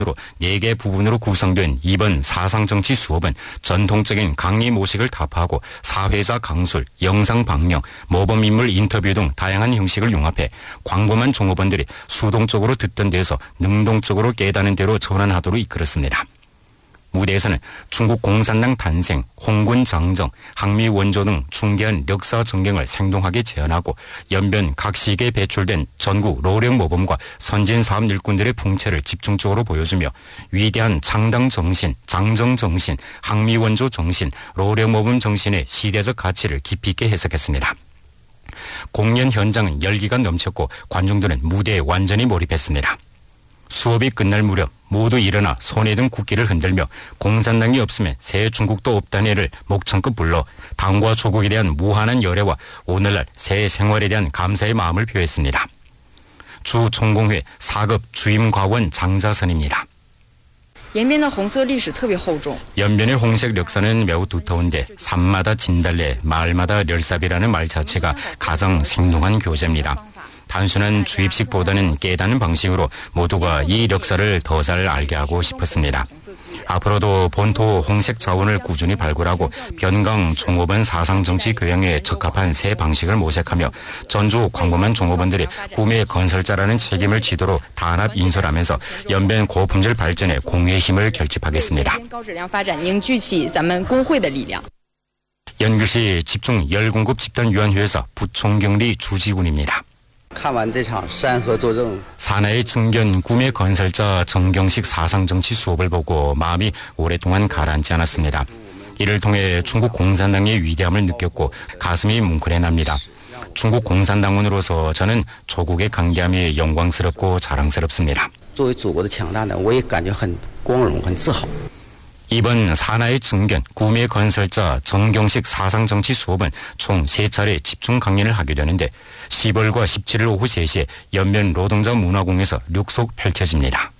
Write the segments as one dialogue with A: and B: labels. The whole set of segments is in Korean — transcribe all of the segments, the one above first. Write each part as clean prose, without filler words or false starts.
A: 으로 4개 부분으로 구성된 이번 사상정치 수업은 전통적인 강의 모식을 타파하고 사회자 강술, 영상 방영, 모범인물 인터뷰 등 다양한 형식을 융합해 광범한 종업원들이 수동적으로 듣던 데서 능동적으로 깨닫는 대로 전환하도록 이끌었습니다. 무대에서는 중국 공산당 탄생, 홍군 장정, 항미 원조 등 중대한 역사 전경을 생동하게 재현하고 연변 각 시기에 배출된 전국 노력 모범과 선진 사업 일꾼들의 풍채를 집중적으로 보여주며 위대한 창당 정신, 장정 정신, 항미 원조 정신, 노력 모범 정신의 시대적 가치를 깊이 있게 해석했습니다. 공연 현장은 열기가 넘쳤고 관중들은 무대에 완전히 몰입했습니다. 수업이 끝날 무렵 모두 일어나 손에 든 국기를 흔들며 공산당이 없으면 새 중국도 없다네를 목청껏 불러 당과 조국에 대한 무한한 열애와 오늘날 새 생활에 대한 감사의 마음을 표했습니다. 주 총공회 4급 주임과원 장자선입니다. 연변의 홍색 력사는 매우 두터운데 산마다 진달래, 마을마다 렬삽이라는 말 자체가 가장 생동한 교재입니다. 단순한 주입식보다는 깨닫는 방식으로 모두가 이 역사를 더 잘 알게 하고 싶었습니다. 앞으로도 본토 홍색 자원을 꾸준히 발굴하고 변강 종업원 사상정치 교양에 적합한 새 방식을 모색하며 전주 광범한 종업원들이 꿈의 건설자라는 책임을 지도로 단합 인솔하면서 연변 고품질 발전에 공유의 힘을 결집하겠습니다. 연길시 집중 열공급 집단위원회에서 부총경리 주지군입니다. 사나이 증견 꿈의 건설자 정경식 사상정치 수업을 보고 마음이 오랫동안 가라앉지 않았습니다. 이를 통해 중국 공산당의 위대함을 느꼈고 가슴이 뭉클해납니다. 중국 공산당원으로서 저는 조국의 강대함이 영광스럽고 자랑스럽습니다. 이번 사나이 증견 꿈의 건설자 정경식 사상정치 수업은 총 3차례 집중 강연을 하게 되는데 10월과 17일 오후 3시에 연변 노동자 문화공에서 룩속 펼쳐집니다.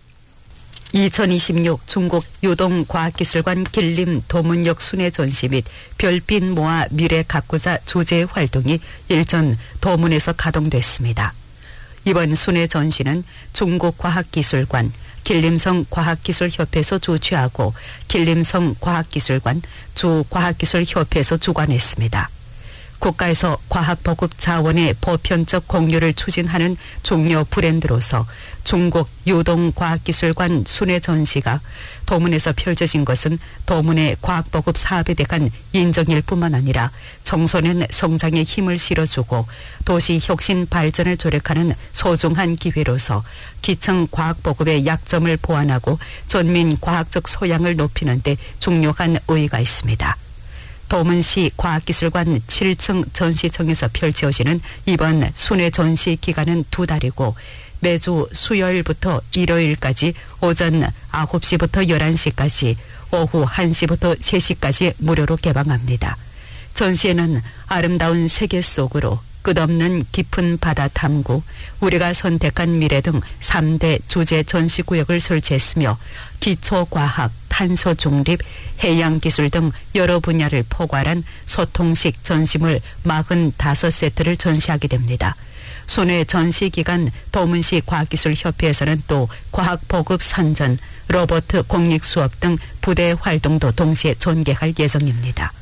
B: 2026 중국 유동과학기술관 길림 도문역 순회 전시 및 별빛 모아 미래 가꾸자 조제 활동이 일전 도문에서 가동됐습니다. 이번 순회 전시는 중국과학기술관, 길림성 과학기술협회에서 주최하고 길림성 과학기술관, 주과학기술협회에서 주관했습니다. 국가에서 과학보급 자원의 보편적 공유를 추진하는 중요 브랜드로서 중국 유동과학기술관 순회 전시가 도문에서 펼쳐진 것은 도문의 과학보급 사업에 대한 인정일 뿐만 아니라 청소년 성장에 힘을 실어주고 도시 혁신 발전을 조력하는 소중한 기회로서 기층 과학보급의 약점을 보완하고 전민 과학적 소양을 높이는 데 중요한 의의가 있습니다. 도문시 과학기술관 7층 전시청에서 펼쳐지는 이번 순회 전시 기간은 2달이고 매주 수요일부터 일요일까지 오전 9시부터 11시까지 오후 1시부터 3시까지 무료로 개방합니다. 전시회는 아름다운 세계 속으로 끝없는 깊은 바다 탐구, 우리가 선택한 미래 등 3대 주제 전시구역을 설치했으며 기초과학, 탄소 중립, 해양기술 등 여러 분야를 포괄한 소통식 전시물 45세트를 전시하게 됩니다. 순회 전시 기간 도문시 과학기술협회에서는 또 과학보급 선전, 로봇 공익수업 등 부대 활동도 동시에 전개할 예정입니다.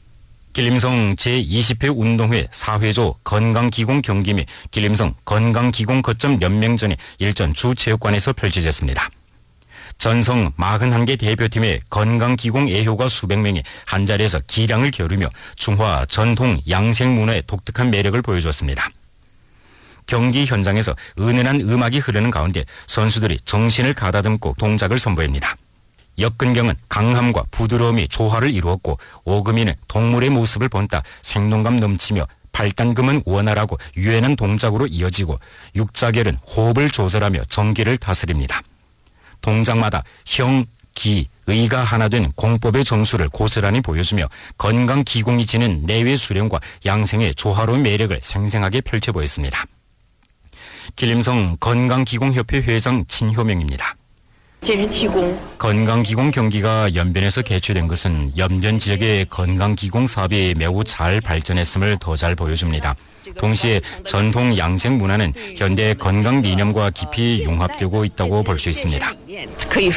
A: 길림성 제20회 운동회 4회조 건강기공 경기 및 길림성 건강기공 거점 연맹전이 일전 주체육관에서 펼쳐졌습니다. 전성 41개 대표팀의 건강기공 애호가 수백 명이 한자리에서 기량을 겨루며 중화 전통 양생문화의 독특한 매력을 보여줬습니다. 경기 현장에서 은은한 음악이 흐르는 가운데 선수들이 정신을 가다듬고 동작을 선보입니다. 역근경은 강함과 부드러움이 조화를 이루었고 오금이는 동물의 모습을 본따 생동감 넘치며 팔단금은 원활하고 유연한 동작으로 이어지고 육자결은 호흡을 조절하며 정기를 다스립니다. 동작마다 형, 기, 의가 하나 된 공법의 정수를 고스란히 보여주며 건강기공이 지닌 내외 수련과 양생의 조화로운 매력을 생생하게 펼쳐 보였습니다. 길림성 건강기공협회 회장 진효명입니다. 건강기공 경기가 연변에서 개최된 것은 연변 지역의 건강기공 사업이 매우 잘 발전했음을 더 잘 보여줍니다. 동시에 전통 양생 문화는 현대 건강理念과 깊이 융합되고 있다고 볼 수 있습니다.